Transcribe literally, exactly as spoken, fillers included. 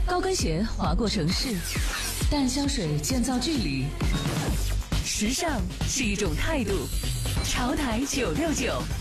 高跟鞋划过城市，淡香水建造距离。时尚是一种态度。潮台九六九。